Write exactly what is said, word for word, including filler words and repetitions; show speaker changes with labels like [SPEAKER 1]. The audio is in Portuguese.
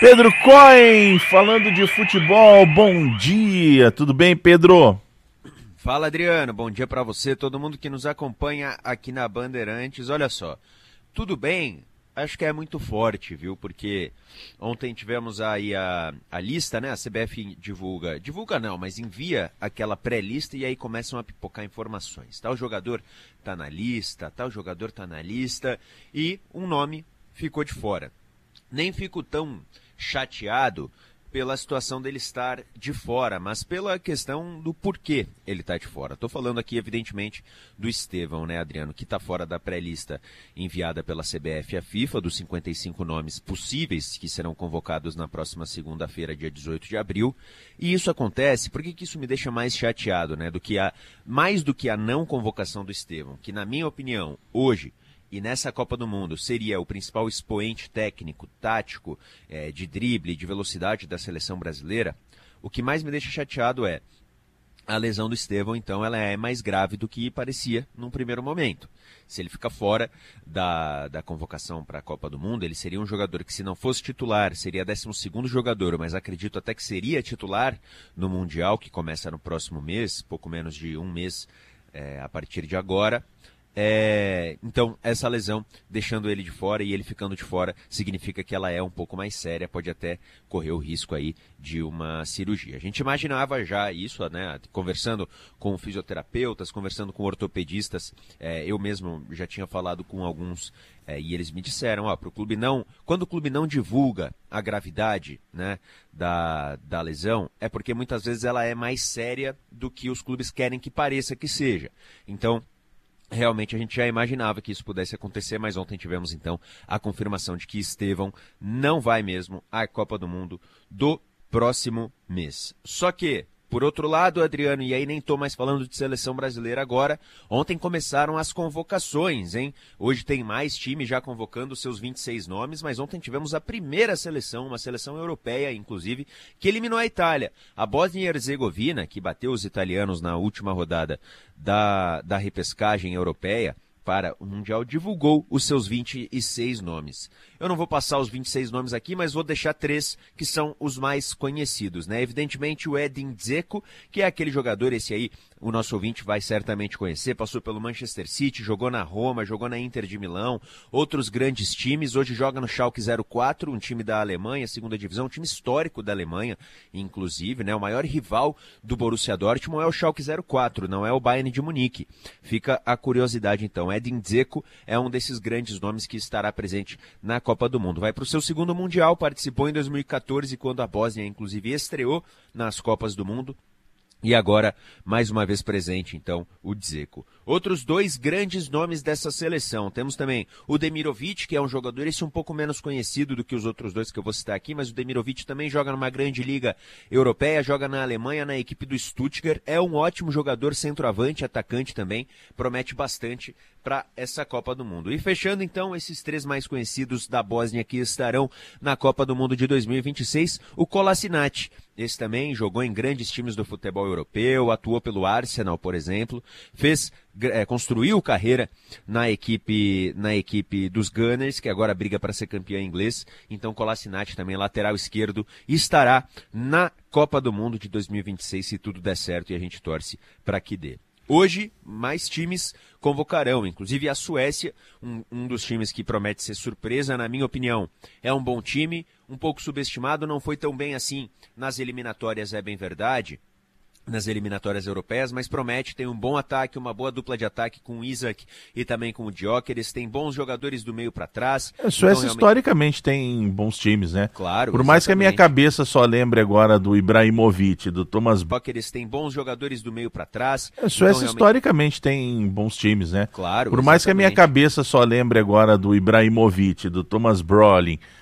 [SPEAKER 1] Pedro Cohen, falando de futebol, bom dia, tudo bem, Pedro?
[SPEAKER 2] Fala, Adriano, bom dia para você, todo mundo que nos acompanha aqui na Bandeirantes. Olha só, tudo bem? Acho que é muito forte, viu? Porque ontem tivemos aí a, a lista, né? A C B F divulga, divulga não, mas envia aquela pré-lista e aí começam a pipocar informações. Tal jogador tá na lista, tal jogador tá na lista e um nome ficou de fora. Nem fico tão chateado pela situação dele estar de fora, mas pela questão do porquê ele está de fora. Estou falando aqui, evidentemente, do Estevão, né, Adriano, que está fora da pré-lista enviada pela C B F à FIFA, dos cinquenta e cinco nomes possíveis que serão convocados na próxima segunda-feira, dia dezoito de abril. E isso acontece, por que que isso me deixa mais chateado, né, do que a, mais do que a não convocação do Estevão, que na minha opinião, hoje, e nessa Copa do Mundo seria o principal expoente técnico, tático, é, de drible, de velocidade da seleção brasileira, o que mais me deixa chateado é a lesão do Estevão, então ela é mais grave do que parecia num primeiro momento. Se ele fica fora da, da convocação para a Copa do Mundo, ele seria um jogador que, se não fosse titular, seria décimo segundo jogador, mas acredito até que seria titular no Mundial, que começa no próximo mês, pouco menos de um mês é, a partir de agora. É, então, essa lesão, deixando ele de fora e ele ficando de fora, significa que ela é um pouco mais séria, pode até correr o risco aí de uma cirurgia. A gente imaginava já isso, né, conversando com fisioterapeutas, conversando com ortopedistas, é, eu mesmo já tinha falado com alguns é, e eles me disseram, ó, pro clube não, quando o clube não divulga a gravidade, né, da, da lesão, é porque muitas vezes ela é mais séria do que os clubes querem que pareça que seja. Então, realmente a gente já imaginava que isso pudesse acontecer, mas ontem tivemos então a confirmação de que Estevão não vai mesmo à Copa do Mundo do próximo mês. Só que, por outro lado, Adriano, e aí nem estou mais falando de seleção brasileira agora, ontem começaram as convocações, hein? Hoje tem mais time já convocando seus vinte e seis nomes, mas ontem tivemos a primeira seleção, uma seleção europeia, inclusive, que eliminou a Itália. A Bósnia e Herzegovina, que bateu os italianos na última rodada da, da repescagem europeia para o Mundial, divulgou os seus vinte e seis nomes. Eu não vou passar os vinte e seis nomes aqui, mas vou deixar três que são os mais conhecidos, né? Evidentemente o Edin Dzeko, que é aquele jogador, esse aí o nosso ouvinte vai certamente conhecer, passou pelo Manchester City, jogou na Roma, jogou na Inter de Milão, outros grandes times, hoje joga no Schalke zero quatro, um time da Alemanha, segunda divisão, um time histórico da Alemanha, inclusive, né? O maior rival do Borussia Dortmund é o Schalke zero quatro, não é o Bayern de Munique. Fica a curiosidade então, Edin Dzeko é um desses grandes nomes que estará presente na Copa do Mundo. Vai para o seu segundo Mundial, participou em dois mil e quatorze, quando a Bósnia, inclusive, estreou nas Copas do Mundo. E agora, mais uma vez presente, então, o Dzeko. Outros dois grandes nomes dessa seleção. Temos também o Demirovic, que é um jogador, esse um pouco menos conhecido do que os outros dois que eu vou citar aqui, mas o Demirovic também joga numa grande liga europeia, joga na Alemanha, na equipe do Stuttgart. É um ótimo jogador, centroavante, atacante também, promete bastante para essa Copa do Mundo. E fechando, então, esses três mais conhecidos da Bósnia que estarão na Copa do Mundo de dois mil e vinte e seis, o Kolasinac. Esse também jogou em grandes times do futebol europeu, atuou pelo Arsenal, por exemplo, fez, é, construiu carreira na equipe, na equipe dos Gunners, que agora briga para ser campeã inglês. Então, Kolasinac, também lateral esquerdo, estará na Copa do Mundo de dois mil e vinte e seis, se tudo der certo, e a gente torce para que dê. Hoje, mais times convocarão, inclusive a Suécia, um, um dos times que promete ser surpresa, na minha opinião. É um bom time, um pouco subestimado, não foi tão bem assim nas eliminatórias, é bem verdade, nas eliminatórias europeias, mas promete, tem um bom ataque, uma boa dupla de ataque com o Isak e também com o Gyökeres, tem bons jogadores do meio para trás.
[SPEAKER 1] A Suécia então, realmente... historicamente tem bons times, né?
[SPEAKER 2] Claro.
[SPEAKER 1] Por mais exatamente. Que a minha cabeça só lembre agora do Ibrahimovic, do Thomas...
[SPEAKER 2] Gyökeres tem bons jogadores do meio para trás.
[SPEAKER 1] A Suécia então, realmente... historicamente tem bons times, né?
[SPEAKER 2] Claro.
[SPEAKER 1] Por mais exatamente. Que a minha cabeça só lembre agora do Ibrahimovic, do Thomas Brolin,